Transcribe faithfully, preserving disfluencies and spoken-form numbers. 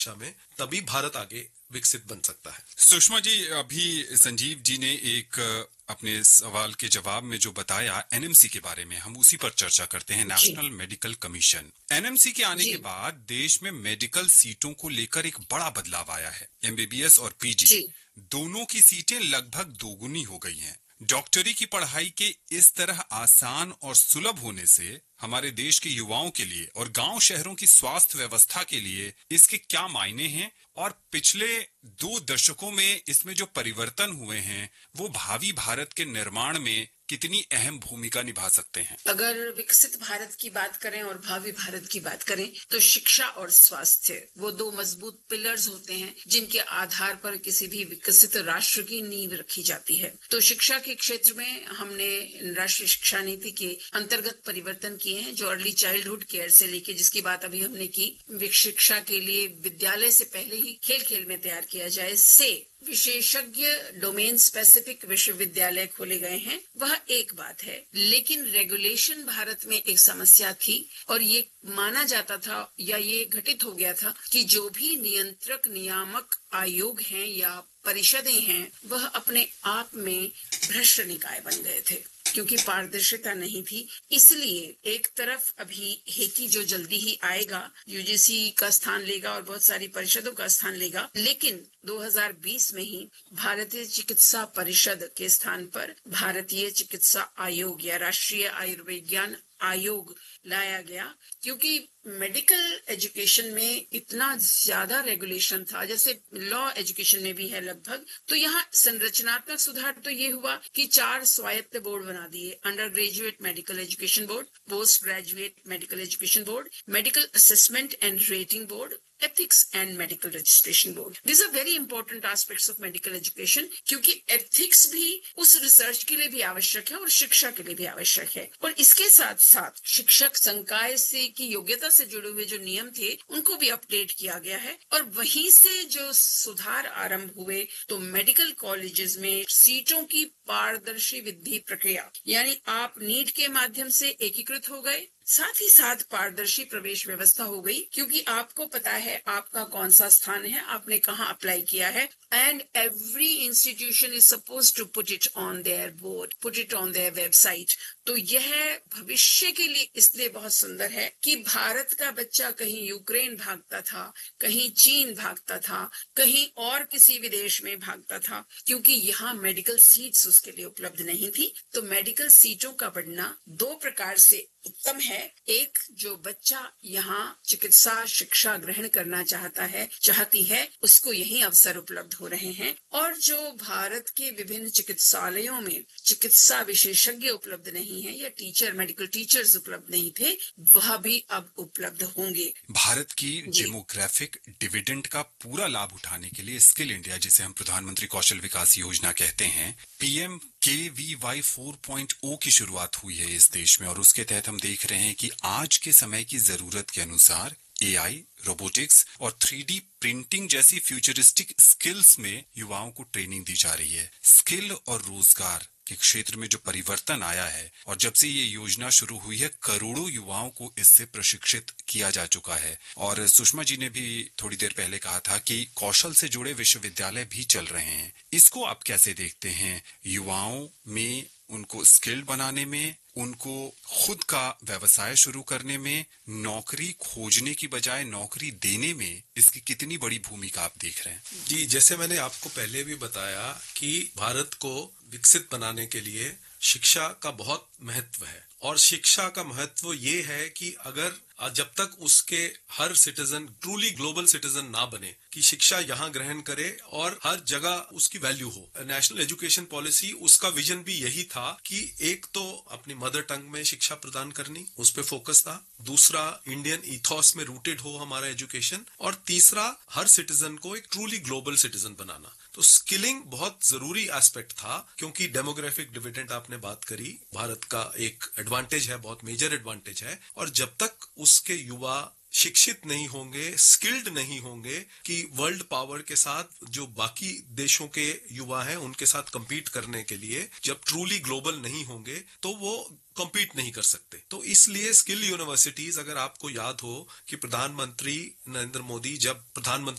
शिक्षा में, तभी भारत आगे विकसित बन सकता है। सुषमा जी, अभी संजीव जी ने एक अपने सवाल के जवाब में जो बताया एनएमसी के बारे में, हम उसी पर चर्चा करते हैं। नेशनल मेडिकल कमीशन, एनएमसी के आने के बाद देश में मेडिकल सीटों को लेकर एक बड़ा बदलाव आया है। एमबीबीएस और पीजी दोनों की सीटें लगभग दोगुनी हो गई हैं। डॉक्टरी की पढ़ाई के इस तरह आसान और सुलभ होने से हमारे देश के युवाओं के लिए और गांव शहरों की स्वास्थ्य व्यवस्था के लिए इसके क्या मायने हैं, और पिछले दो दशकों में इसमें जो परिवर्तन हुए हैं वो भावी भारत के निर्माण में कितनी अहम भूमिका निभा सकते हैं? अगर विकसित भारत की बात करें और भावी भारत की बात करें तो शिक्षा और स्वास्थ्य वो दो मजबूत पिलर्स होते हैं जिनके आधार पर किसी भी विकसित राष्ट्र की नींव रखी जाती है। तो शिक्षा के क्षेत्र में हमने राष्ट्रीय शिक्षा नीति के अंतर्गत परिवर्तन किए हैं, जो अर्ली चाइल्डहुड केयर से लेके, जिसकी बात अभी हमने की, शिक्षा के लिए विद्यालय से पहले ही खेल खेल में तैयार किया जाए, से विशेषज्ञ डोमेन स्पेसिफिक विश्वविद्यालय खोले गए हैं, वह एक बात है। लेकिन रेगुलेशन भारत में एक समस्या थी और ये माना जाता था या ये घटित हो गया था कि जो भी नियंत्रक नियामक आयोग हैं या परिषदें हैं वह अपने आप में भ्रष्ट निकाय बन गए थे, क्योंकि पारदर्शिता नहीं थी। इसलिए एक तरफ अभी हेकी जो जल्दी ही आएगा यूजीसी का स्थान लेगा और बहुत सारी परिषदों का स्थान लेगा, लेकिन दो हज़ार बीस में ही भारतीय चिकित्सा परिषद के स्थान पर भारतीय चिकित्सा आयोग या राष्ट्रीय आयुर्विज्ञान आयोग लाया गया, क्योंकि मेडिकल एजुकेशन में इतना ज्यादा रेगुलेशन था, जैसे लॉ एजुकेशन में भी है लगभग। तो यहाँ संरचनात्मक सुधार तो ये हुआ कि चार स्वायत्त बोर्ड बना दिए, under graduate medical education board, post graduate medical education board, medical assessment and rating board, ethics and medical registration board. These are very important aspects of medical education, क्योंकि ethics भी उस रिसर्च के लिए भी आवश्यक है और शिक्षा के लिए भी आवश्यक है। और इसके साथ साथ शिक्षक संकाय से की योग्यता से जुड़े हुए जो नियम थे उनको भी अपडेट किया गया है। और वहीं से जो सुधार आरंभ हुए तो मेडिकल कॉलेजेस में सीटों की पारदर्शी विधि प्रक्रिया, यानी आप नीट के माध्यम से एकीकृत हो गए, साथ ही साथ पारदर्शी प्रवेश व्यवस्था हो गई, क्योंकि आपको पता है आपका कौन सा स्थान है, आपने कहाँ अप्लाई किया है, and every institution is suppose to put it on their board, put it on their website. तो यह भविष्य के लिए इसलिए बहुत सुंदर है कि भारत का बच्चा कहीं यूक्रेन भागता था, कहीं चीन भागता था, कहीं और किसी विदेश में भागता था, क्योंकि यहाँ मेडिकल सीट्स उसके लिए उपलब्ध नहीं थी। तो मेडिकल सीटों का बढ़ना दो प्रकार से उत्तम है। एक, जो बच्चा यहाँ चिकित्सा शिक्षा ग्रहण करना चाहता है चाहती है उसको यही अवसर उपलब्ध हो रहे हैं, और जो भारत के विभिन्न चिकित्सालयों में चिकित्सा विशेषज्ञ उपलब्ध नहीं है या टीचर मेडिकल टीचर्स उपलब्ध नहीं थे, वह भी अब उपलब्ध होंगे। भारत की डेमोग्राफिक डिविडेंड का पूरा लाभ उठाने के लिए स्किल इंडिया, जिसे हम प्रधानमंत्री कौशल विकास योजना कहते हैं, पीएम के वी वाई फोर पॉइंट ओ की शुरुआत हुई है इस देश में, और उसके तहत हम देख रहे हैं कि आज के समय की जरूरत के अनुसार एआई, रोबोटिक्स और थ्री डी प्रिंटिंग जैसी फ्यूचरिस्टिक स्किल्स में युवाओं को ट्रेनिंग दी जा रही है। स्किल और रोजगार के क्षेत्र में जो परिवर्तन आया है और जब से ये योजना शुरू हुई है, करोड़ों युवाओं को इससे प्रशिक्षित किया जा चुका है। और सुषमा जी ने भी थोड़ी देर पहले कहा था कि कौशल से जुड़े विश्वविद्यालय भी चल रहे हैं। इसको आप कैसे देखते हैं? युवाओं में उनको स्किल्ड बनाने में, उनको खुद का व्यवसाय शुरू करने में, नौकरी खोजने की बजाय नौकरी देने में इसकी कितनी बड़ी भूमिका आप देख रहे हैं? जी, जैसे मैंने आपको पहले भी बताया कि भारत को विकसित बनाने के लिए शिक्षा का बहुत महत्व है, और शिक्षा का महत्व ये है कि अगर जब तक उसके हर सिटीजन ट्रूली ग्लोबल सिटीजन ना बने, कि शिक्षा यहाँ ग्रहण करे और हर जगह उसकी वैल्यू हो। नेशनल एजुकेशन पॉलिसी, उसका विजन भी यही था कि एक तो अपनी मदर टंग में शिक्षा प्रदान करनी, उस पे फोकस था। दूसरा, इंडियन इथॉस में रूटेड हो हमारा एजुकेशन, और तीसरा, हर सिटीजन को एक ट्रूली ग्लोबल सिटीजन बनाना। तो स्किलिंग बहुत जरूरी एस्पेक्ट था, क्योंकि डेमोग्राफिक डिविडेंड आपने बात करी, भारत का एक एडवांटेज है, बहुत मेजर एडवांटेज है, और जब तक उसके युवा शिक्षित नहीं होंगे, स्किल्ड नहीं होंगे कि वर्ल्ड पावर के साथ जो बाकी देशों के युवा हैं उनके साथ compete करने के लिए, जब ट्रूली ग्लोबल नहीं होंगे तो वो कम्पीट नहीं कर सकते। तो इसलिए स्किल यूनिवर्सिटीज, अगर आपको याद हो कि प्रधानमंत्री नरेंद्र मोदी जब प्रधानमंत्री